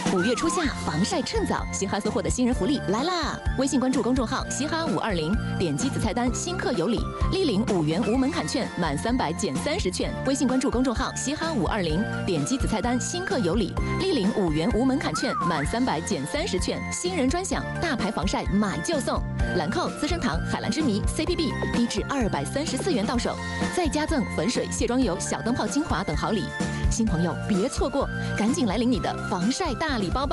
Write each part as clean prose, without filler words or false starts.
5月初夏，防晒趁早，嘻哈所获的新人福利来啦！微信关注公众号“嘻哈520”，点击子菜单“新客有礼”，立领5元无门槛券，满300减30券。微信关注公众号“嘻哈520”，点击子菜单“新客有礼”，立领5元无门槛券，满300减30券。新人专享，大牌防晒买就送，兰蔻、资生堂、海蓝之谜、CPB 低至234元到手，再加赠粉水、卸妆油、小灯泡精华等好礼。新朋友别错过，赶紧来领你的防晒大礼包吧！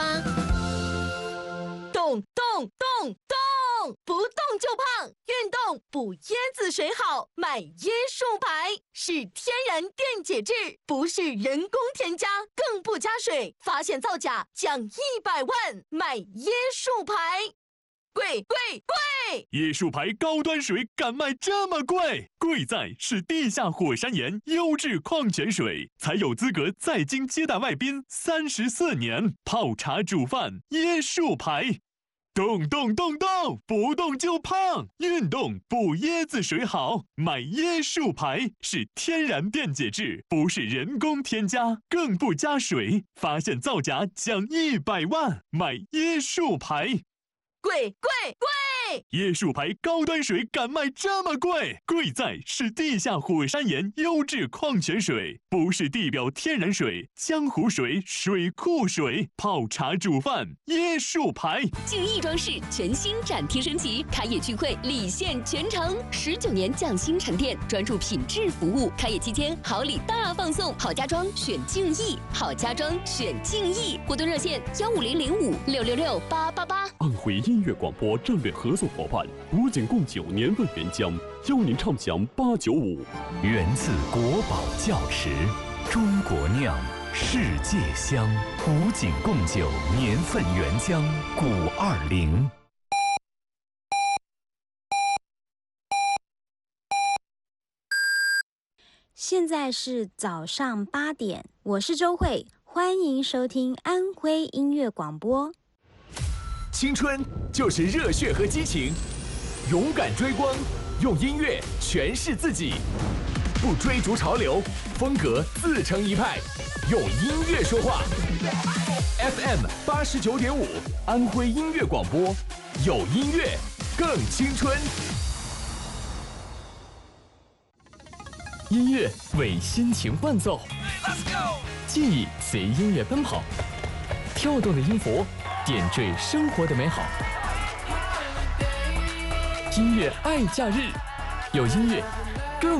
动，不动就胖，运动补椰子水好，买椰树牌是天然电解质，不是人工添加，更不加水，发现造假奖100万，买椰树牌。贵！ 椰树牌高端水敢卖这么贵？贵在是地下火山岩优质矿泉水，才有资格在京接待外宾34年。泡茶煮饭，椰树牌。动，不动就胖，运动补椰子水好，买椰树牌是天然电解质，不是人工添加，更不加水，发现造假奖100万，买椰树牌。 贵！ 椰树牌高端水敢卖这么贵？贵在是地下火山岩优质矿泉水，不是地表天然水、江湖水、水库水。泡茶煮饭，椰树牌。 敬意装饰全新展厅升级，开业聚会礼献全城，19年匠心沉淀，专注品质服务。开业期间好礼大放送，好家装选敬意，好家装选敬意。活动热线15005666888。 安徽音乐广播战略合作伙伴古井贡酒年份原浆，邀您畅享895。 源自国宝窖池，中国酿，世界香。古井贡酒年份原浆520。 现在是早上8点，我是周慧，欢迎收听安徽音乐广播。 青春就是热血和激情，勇敢追光，用音乐诠释自己，不追逐潮流，风格自成一派，用音乐说话。FM 89.5，安徽音乐广播，有音乐更青春。 音乐为心情伴奏，记忆随音乐奔跑，跳动的音符点缀生活的美好。音乐爱假日，有音乐